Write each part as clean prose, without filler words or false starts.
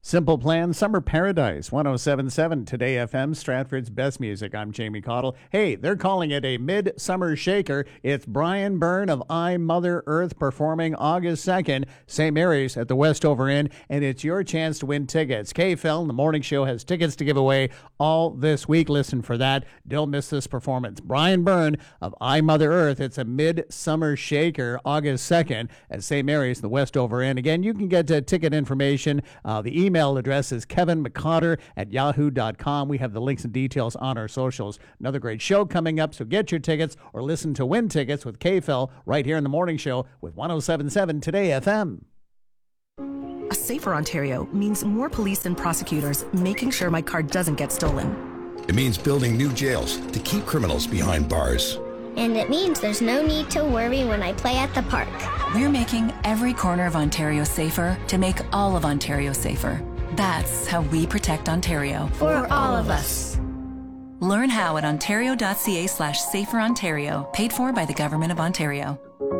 Simple Plan, Summer Paradise, 107.7 Today FM, Stratford's best music. I'm Jamie Cottle. Hey, they're calling it a midsummer shaker. It's Brian Byrne of I, Mother Earth performing August 2nd, St. Mary's at the Westover Inn, and it's your chance to win tickets. KFL, the morning show, has tickets to give away all this week. Listen for that. Don't miss this performance. Brian Byrne of I, Mother Earth. It's a midsummer shaker, August 2nd at St. Mary's, the Westover Inn. Again, you can get ticket information. The email address is kevinmccotter@yahoo.com. We have the links and details on our socials. Another great show coming up, so get your tickets or listen to Win Tickets with KFL right here in the morning show with 107.7 Today FM. A safer Ontario means more police and prosecutors making sure my car doesn't get stolen. It means building new jails to keep criminals behind bars. And it means there's no need to worry when I play at the park. We're making every corner of Ontario safer to make all of Ontario safer. That's how we protect Ontario. For all of us. Learn how at ontario.ca/saferontario, paid for by the Government of Ontario.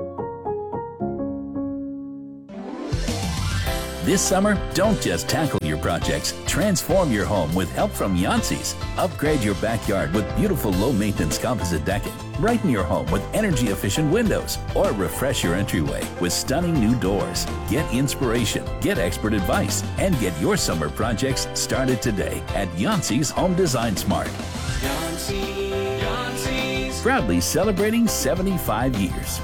This summer, don't just tackle your projects. Transform your home with help from Yancey's. Upgrade your backyard with beautiful low-maintenance composite decking. Brighten your home with energy-efficient windows. Or refresh your entryway with stunning new doors. Get inspiration, get expert advice, and get your summer projects started today at Yancey's Home Design Smart. Yancey's. Proudly celebrating 75 years.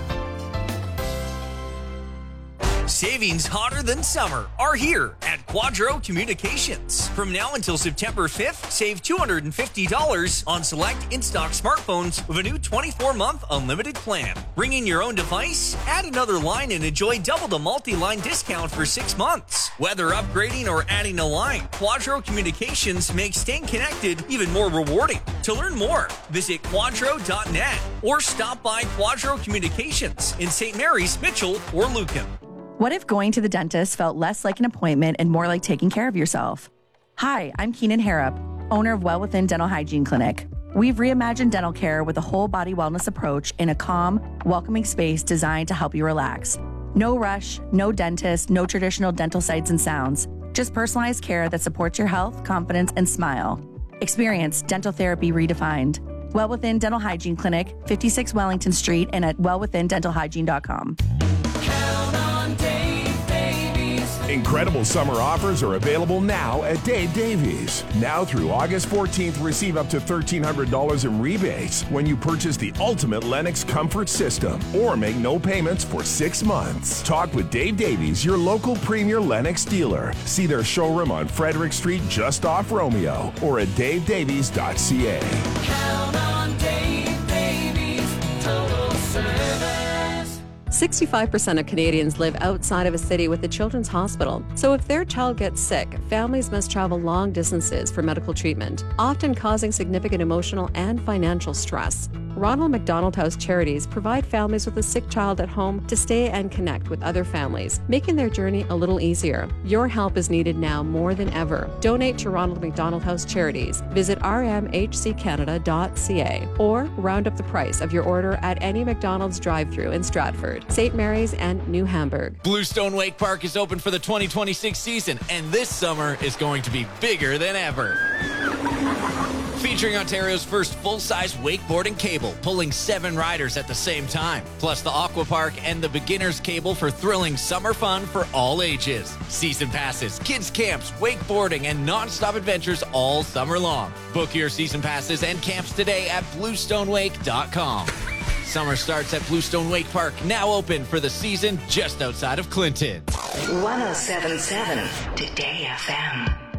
Savings hotter than summer are here at Quadro Communications. From now until September 5th, save $250 on select in-stock smartphones with a new 24-month unlimited plan. Bring in your own device, add another line, and enjoy double the multi-line discount for 6 months. Whether upgrading or adding a line, Quadro Communications makes staying connected even more rewarding. To learn more, visit quadro.net or stop by Quadro Communications in St. Mary's, Mitchell, or Lucan. What if going to the dentist felt less like an appointment and more like taking care of yourself? Hi, I'm Keenan Harrop, owner of Well Within Dental Hygiene Clinic. We've reimagined dental care with a whole body wellness approach in a calm, welcoming space designed to help you relax. No rush, no dentist, no traditional dental sights and sounds. Just personalized care that supports your health, confidence, and smile. Experience dental therapy redefined. Well Within Dental Hygiene Clinic, 56 Wellington Street, and at wellwithindentalhygiene.com. Incredible summer offers are available now at Dave Davies. Now through August 14th, receive up to $1,300 in rebates when you purchase the ultimate Lennox comfort system or make no payments for 6 months. Talk with Dave Davies, your local premier Lennox dealer. See their showroom on Frederick Street just off Romeo or at davedavies.ca. Count on Dave Davies, total service. 65% of Canadians live outside of a city with a children's hospital. So if their child gets sick, families must travel long distances for medical treatment, often causing significant emotional and financial stress. Ronald McDonald House Charities provide families with a sick child at home to stay and connect with other families, making their journey a little easier. Your help is needed now more than ever. Donate to Ronald McDonald House Charities. Visit rmhccanada.ca or round up the price of your order at any McDonald's drive-thru in Stratford, St. Mary's, and New Hamburg. Bluestone Wake Park is open for the 2026 season, and this summer is going to be bigger than ever. Featuring Ontario's first full-size wakeboarding cable, pulling 7 riders at the same time, plus the Aqua Park and the beginner's cable for thrilling summer fun for all ages. Season passes, kids camps, wakeboarding, and non-stop adventures all summer long. Book your season passes and camps today at bluestonewake.com. Summer starts at Bluestone Wake Park, now open for the season just outside of Clinton. 107.7 Today FM.